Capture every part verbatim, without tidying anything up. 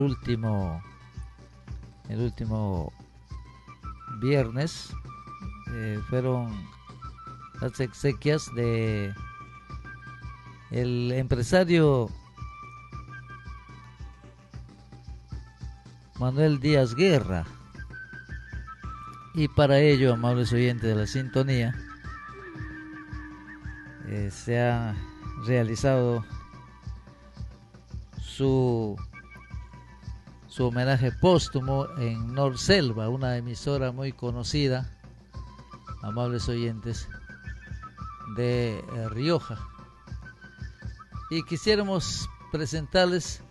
último, el último viernes eh, fueron las exequias de el empresario Manuel Díaz Guerra, y para ello, amables oyentes de la sintonía, eh, se ha realizado su su homenaje póstumo en Norselva, una emisora muy conocida, amables oyentes, de eh, Rioja. Y quisiéramos presentarles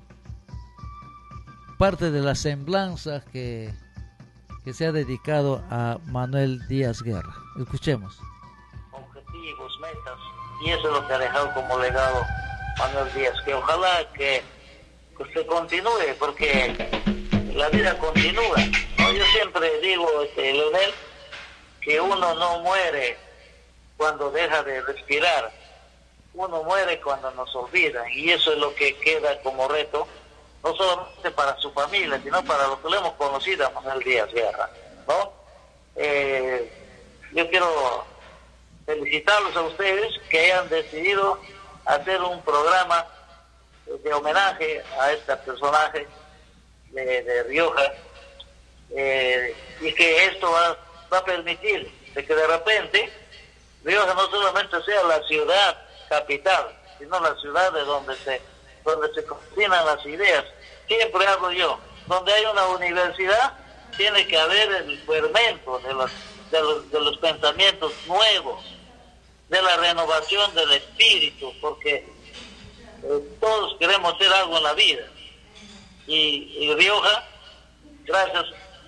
parte de la semblanza que, que se ha dedicado a Manuel Díaz Guerra. Escuchemos. Objetivos, metas, y eso es lo que ha dejado como legado Manuel Díaz, que ojalá que, que se continúe, porque la vida continúa, ¿no? Yo siempre digo, este, Leonel, que uno no muere cuando deja de respirar, uno muere cuando nos olvidan, y eso es lo que queda como reto, no solamente para su familia, sino para los que le hemos conocido a Manuel Díaz Guerra, ¿no? Eh, yo quiero felicitarlos a ustedes que hayan decidido hacer un programa de homenaje a este personaje de, de Rioja, eh, y que esto va, va a permitir de que de repente Rioja no solamente sea la ciudad capital, sino la ciudad de donde se donde se cocinan las ideas. Siempre hago yo, donde hay una universidad tiene que haber el fermento de los, de los, de los pensamientos nuevos, de la renovación del espíritu, porque eh, todos queremos ser algo en la vida, y, y Rioja, gracias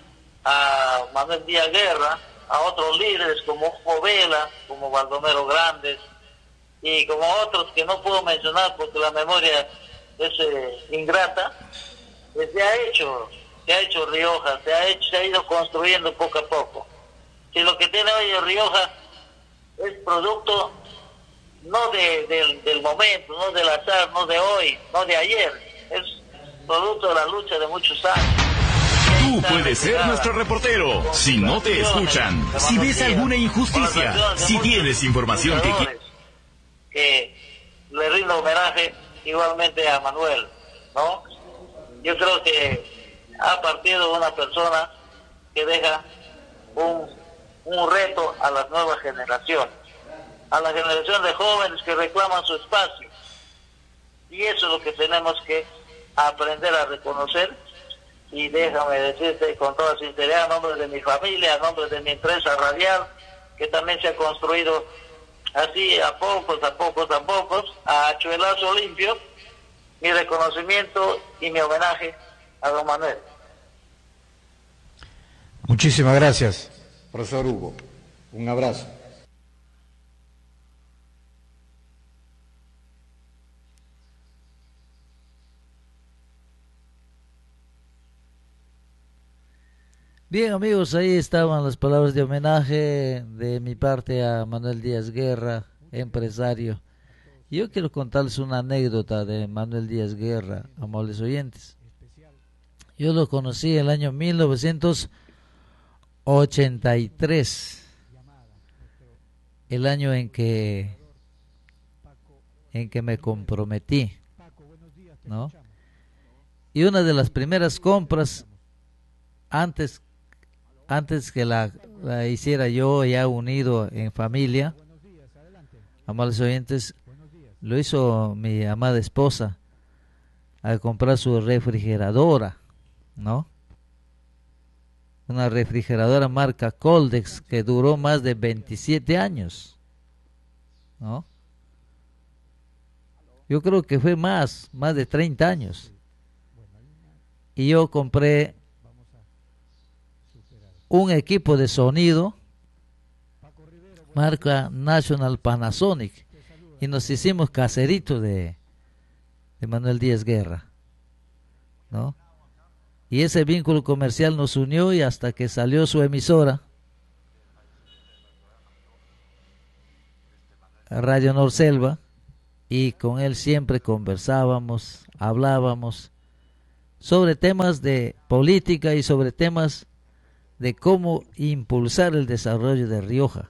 a Manuel Díaz Guerra, a otros líderes como Hugo Vela, como Baldomero Grandes, y como otros que no puedo mencionar porque la memoria es eh, ingrata, eh, se ha hecho, se ha hecho Rioja, se ha hecho, se ha ido construyendo poco a poco. Si lo que tiene hoy Rioja es producto no de, de, del momento, no del azar, no de hoy, no de ayer, es producto de la lucha de muchos años. Tú puedes ser nuestro reportero. Si no te escuchan, si ves alguna injusticia, si tienes información que quieres, que le rindo homenaje igualmente a Manuel, ¿no? Yo creo que ha partido una persona que deja un, un reto a las nuevas generaciones, a la generación de jóvenes que reclaman su espacio, y eso es lo que tenemos que aprender a reconocer. Y déjame decirte con toda sinceridad, a nombre de mi familia, a nombre de mi empresa radial, que también se ha construido así a pocos, a pocos, a pocos, a chuelazo limpio, mi reconocimiento y mi homenaje a don Manuel. Muchísimas gracias, profesor Hugo. Un abrazo. Bien, amigos, ahí estaban las palabras de homenaje de mi parte a Manuel Díaz Guerra, empresario. Yo quiero contarles una anécdota de Manuel Díaz Guerra, amables oyentes. Yo lo conocí el año mil novecientos ochenta y tres, el año en que en que me comprometí, ¿no? Y una de las primeras compras antes antes que la, la hiciera yo ya unido en familia, amables oyentes, lo hizo mi amada esposa al comprar su refrigeradora, ¿no? Una refrigeradora marca Coldex que duró más de veintisiete años, ¿no? Yo creo que fue más, más de treinta años. Y yo compré un equipo de sonido marca National Panasonic y nos hicimos caseritos de, de Manuel Díaz Guerra, ¿no? Y ese vínculo comercial nos unió, y hasta que salió su emisora, Radio Norselva, y con él siempre conversábamos, hablábamos sobre temas de política y sobre temas de cómo impulsar el desarrollo de Rioja.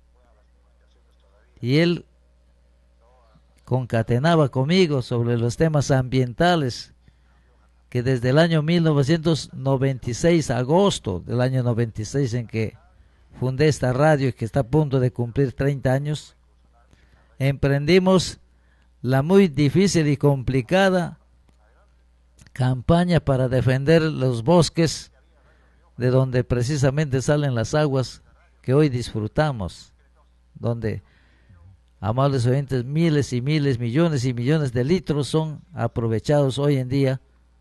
Y él concatenaba conmigo sobre los temas ambientales, que desde el año mil novecientos noventa y seis, agosto del año noventa y seis, en que fundé esta radio, que está a punto de cumplir treinta años, emprendimos la muy difícil y complicada campaña para defender los bosques, de donde precisamente salen las aguas que hoy disfrutamos, donde, amables oyentes, miles y miles, millones y millones de litros son aprovechados hoy en día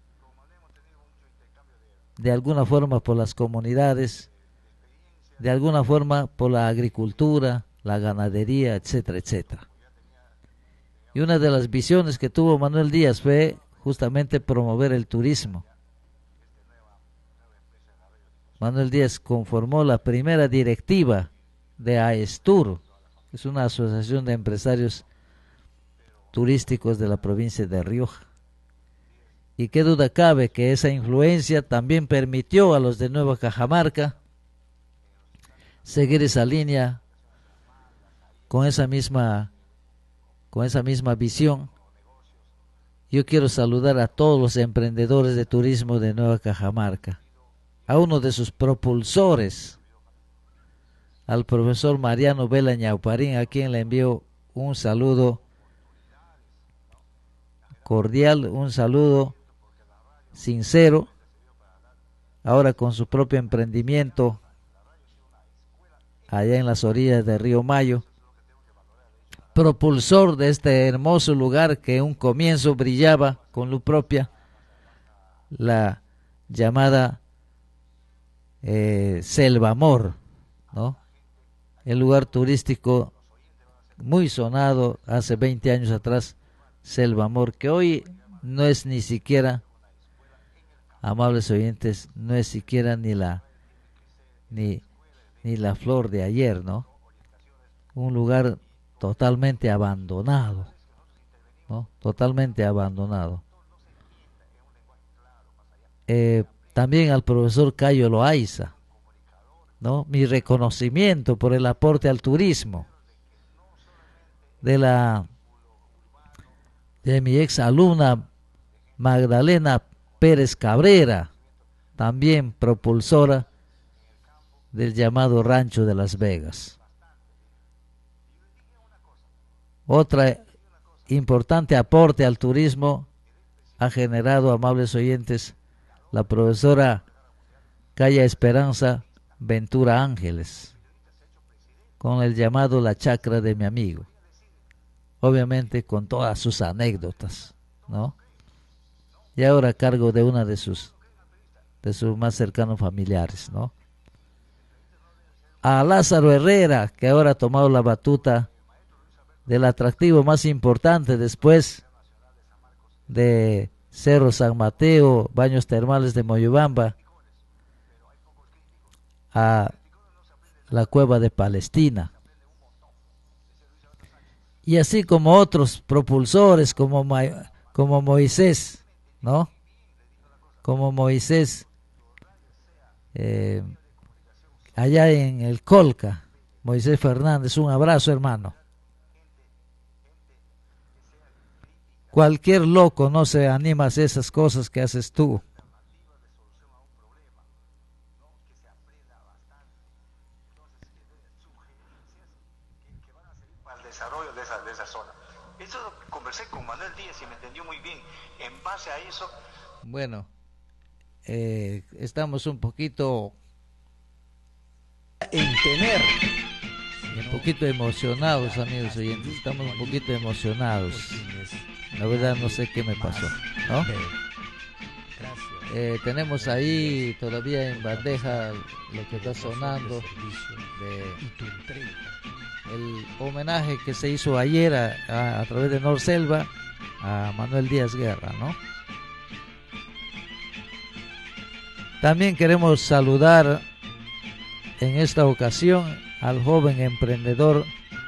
de alguna forma por las comunidades, de alguna forma por la agricultura, la ganadería, etcétera, etcétera. Y una de las visiones que tuvo Manuel Díaz fue justamente promover el turismo. Manuel Díaz conformó la primera directiva de AESTUR, que es una asociación de empresarios turísticos de la provincia de Rioja. Y qué duda cabe que esa influencia también permitió a los de Nueva Cajamarca seguir esa línea con esa misma, con esa misma visión. Yo quiero saludar a todos los emprendedores de turismo de Nueva Cajamarca, a uno de sus propulsores, al profesor Mariano Vela Ñauparín, a quien le envío un saludo cordial, un saludo sincero, ahora con su propio emprendimiento allá en las orillas del río Mayo, propulsor de este hermoso lugar que en un comienzo brillaba con luz propia, la llamada eh, Selva Amor, ¿no? El lugar turístico muy sonado hace veinte años atrás, Selva Amor, que hoy no es ni siquiera, amables oyentes, no es siquiera ni la ni, ni la flor de ayer, ¿no? Un lugar totalmente abandonado, ¿no? Totalmente abandonado. Eh, también al profesor Cayo Loaiza, ¿no? Mi reconocimiento por el aporte al turismo de la de mi ex alumna Magdalena Pérez Cabrera, también propulsora del llamado Rancho de Las Vegas. Otra importante aporte al turismo ha generado, amables oyentes, la profesora Calla Esperanza Ventura Ángeles, con el llamado La Chacra de mi amigo, obviamente con todas sus anécdotas, ¿no? Y ahora a cargo de una de sus de sus más cercanos familiares, ¿no? A Lázaro Herrera, que ahora ha tomado la batuta del atractivo más importante después de Cerro San Mateo, Baños Termales de Moyobamba, a la Cueva de Palestina. Y así como otros propulsores como, Ma- como Moisés, ¿no? Como Moisés, eh, allá en el Colca, Moisés Fernández, un abrazo, hermano. Cualquier loco no se anima a hacer esas cosas que haces tú. Al desarrollo de esa, de esa zona. Eso conversé con Manuel Díaz y me entendió muy bien. En base a eso... Bueno, eh, estamos un poquito en tener un poquito emocionados, amigos oyentes. Estamos un poquito emocionados. La verdad no sé qué me pasó, ¿no? Eh, tenemos ahí todavía en bandeja lo que está sonando de el homenaje que se hizo ayer a, a, a través de Norselva a Manuel Díaz Guerra, ¿no? También queremos saludar en esta ocasión al joven emprendedor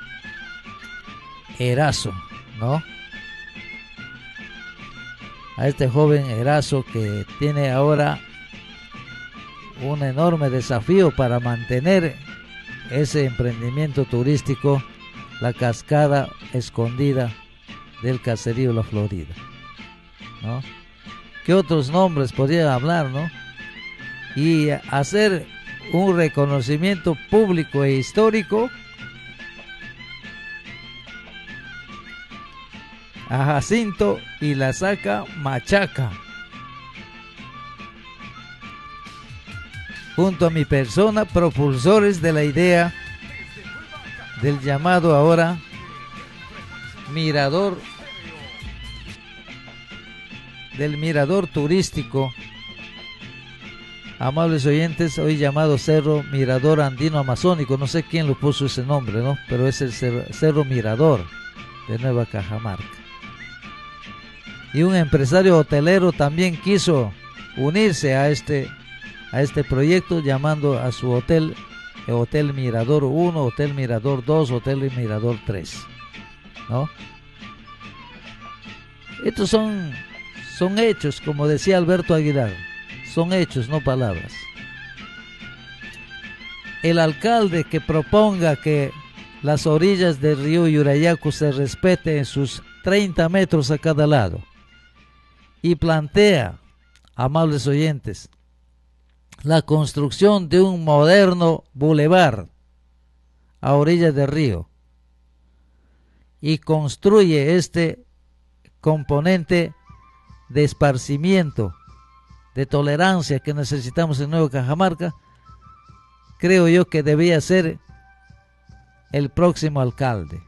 Erazo, ¿no? A este joven Erazo que tiene ahora un enorme desafío para mantener ese emprendimiento turístico, la cascada escondida del caserío La Florida, ¿no? ¿Qué otros nombres podría hablar, no? Y hacer un reconocimiento público e histórico a Jacinto y la Saca Machaca, junto a mi persona, propulsores de la idea del llamado ahora mirador, del mirador turístico, amables oyentes, hoy llamado Cerro Mirador Andino Amazónico. No sé quién lo puso ese nombre, ¿no? Pero es el Cerro, Cerro Mirador de Nueva Cajamarca. Y un empresario hotelero también quiso unirse a este a este proyecto, llamando a su hotel Hotel Mirador uno, Hotel Mirador dos, Hotel Mirador tres, ¿no? Estos son, son hechos, como decía Alberto Aguilar, son hechos, no palabras. El alcalde que proponga que las orillas del río Yurayacu se respeten en sus treinta metros a cada lado y plantea, amables oyentes, la construcción de un moderno bulevar a orillas del río y construye este componente de esparcimiento, de tolerancia que necesitamos en Nueva Cajamarca, creo yo que debía ser el próximo alcalde.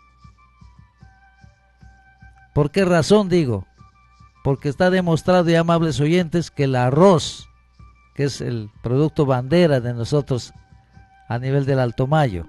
¿Por qué razón digo? Porque está demostrado, y amables oyentes, que el arroz, que es el producto bandera de nosotros a nivel del Alto Mayo,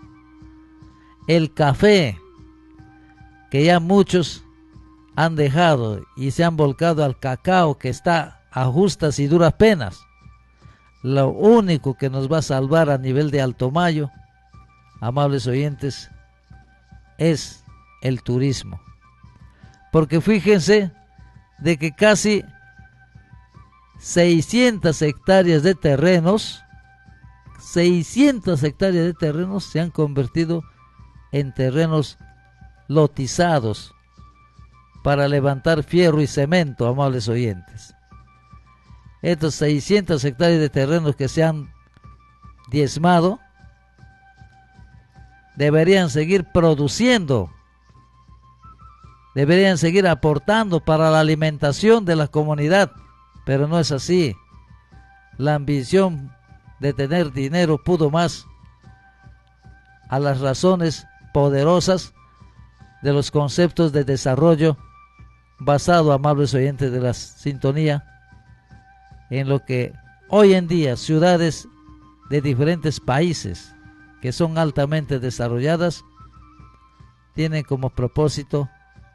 el café, que ya muchos han dejado y se han volcado al cacao, que está a justas y duras penas, lo único que nos va a salvar a nivel de Alto Mayo, amables oyentes, es el turismo. Porque fíjense de que casi seiscientas hectáreas de terrenos, seiscientas hectáreas de terrenos se han convertido en terrenos lotizados para levantar fierro y cemento, amables oyentes. Estos seiscientas hectáreas de terrenos que se han diezmado deberían seguir produciendo, deberían seguir aportando para la alimentación de la comunidad. Pero no es así. La ambición de tener dinero pudo más a las razones poderosas de los conceptos de desarrollo basado, amables oyentes de la sintonía, en lo que hoy en día ciudades de diferentes países que son altamente desarrolladas tienen como propósito,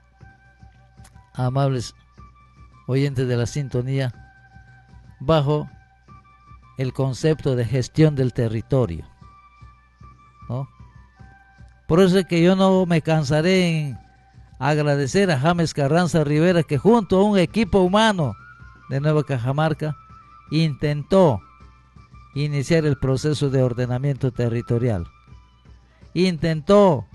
amables oyentes de la sintonía, bajo el concepto de gestión del territorio, ¿no? Por eso es que yo no me cansaré en agradecer a James Carranza Rivera, que junto a un equipo humano de Nueva Cajamarca intentó iniciar el proceso de ordenamiento territorial, intentó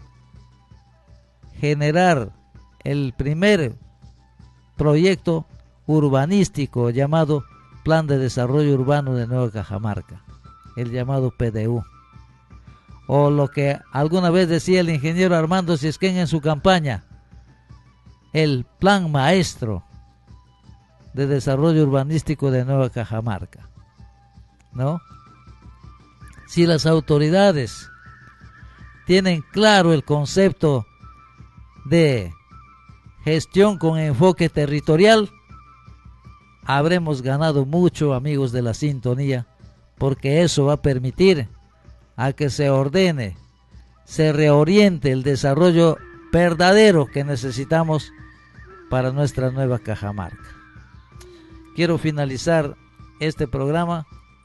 generar el primer proyecto urbanístico llamado Plan de Desarrollo Urbano de Nueva Cajamarca, el llamado P D U, o lo que alguna vez decía el ingeniero Armando Siesquén en su campaña, el Plan Maestro de Desarrollo Urbanístico de Nueva Cajamarca, ¿no? Si las autoridades tienen claro el concepto de gestión con enfoque territorial, habremos ganado mucho, amigos de la sintonía, porque eso va a permitir a que se ordene, se reoriente el desarrollo verdadero que necesitamos para nuestra Nueva Cajamarca. Quiero finalizar este programa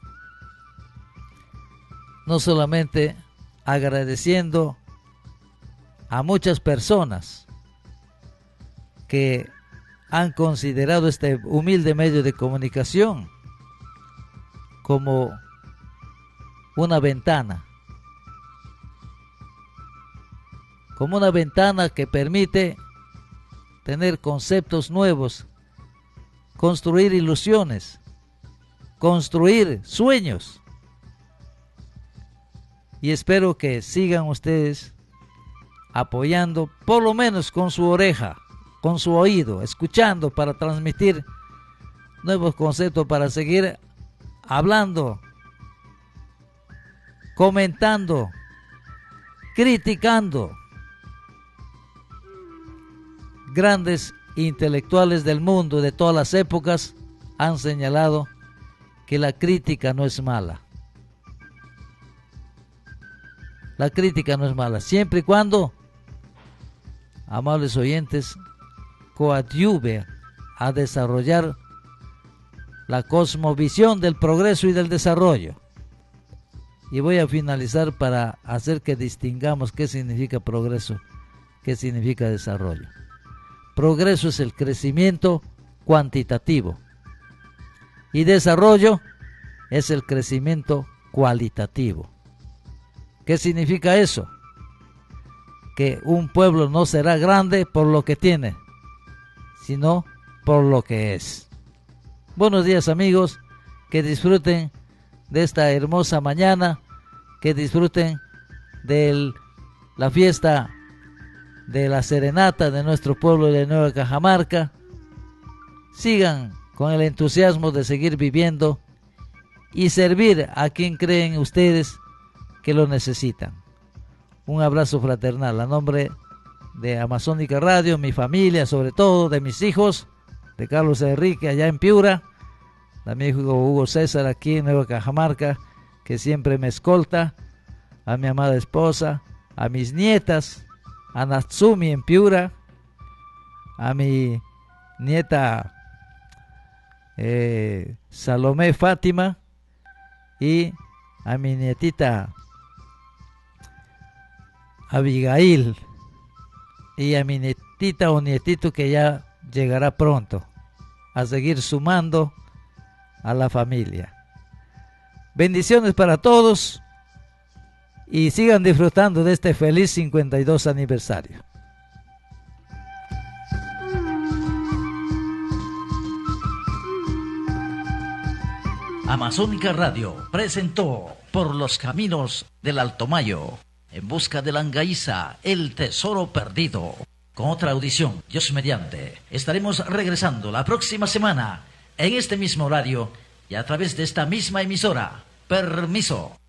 no solamente agradeciendo a muchas personas que han considerado este humilde medio de comunicación como una ventana, como una ventana que permite tener conceptos nuevos, construir ilusiones, construir sueños. Y espero que sigan ustedes apoyando, por lo menos con su oreja, con su oído, escuchando para transmitir nuevos conceptos, para seguir hablando, comentando, criticando. Grandes intelectuales del mundo de todas las épocas han señalado que la crítica no es mala. La crítica no es mala, siempre y cuando, amables oyentes, coadyuve a desarrollar la cosmovisión del progreso y del desarrollo. Y voy a finalizar para hacer que distingamos qué significa progreso, qué significa desarrollo. Progreso es el crecimiento cuantitativo y desarrollo es el crecimiento cualitativo. ¿Qué significa eso? Que un pueblo no será grande por lo que tiene, sino por lo que es. Buenos días, amigos, que disfruten de esta hermosa mañana, que disfruten de la fiesta de la serenata de nuestro pueblo de Nueva Cajamarca. Sigan con el entusiasmo de seguir viviendo y servir a quien creen ustedes que lo necesitan. Un abrazo fraternal a nombre de Amazónica Radio, mi familia, sobre todo de mis hijos, de Carlos Enrique allá en Piura, de mi hijo Hugo César aquí en Nueva Cajamarca, que siempre me escolta, a mi amada esposa, a mis nietas, a Natsumi en Piura, a mi nieta eh, Salomé Fátima y a mi nietita Abigail y a mi nietita o nietito que ya llegará pronto a seguir sumando a la familia. Bendiciones para todos y sigan disfrutando de este feliz cincuenta y dos aniversario. Amazónica Radio presentó Por los Caminos del Alto Mayo, en busca de la Angaíza, el tesoro perdido. Con otra audición, Dios mediante, estaremos regresando la próxima semana en este mismo horario y a través de esta misma emisora. Permiso.